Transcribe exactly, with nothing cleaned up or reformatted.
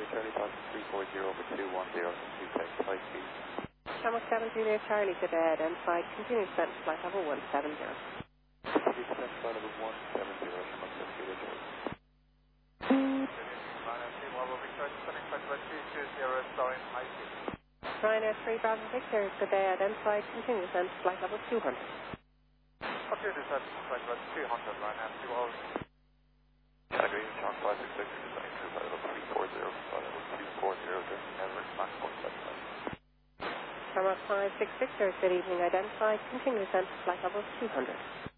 Charlie Fox three four zero over two one zero, two take high speed. Shamrock seven Juliet Charlie, good day, identified, continue descent to flight level one seven zero. Continue descent to flight level one seven zero, Shamrock seven Juliet Charlie. Ryanair three Bravo Victor, good day, identified, continue descent to flight level two hundred. Continue descent to flight level two hundred, Ryanair two oh. Category Shamrock five six six, descending to flight level three four zero, flight level two four zero, Durban Everett, Mach one seven nine. Shamrock five six six, good evening, identified, continue descent to flight level two hundred.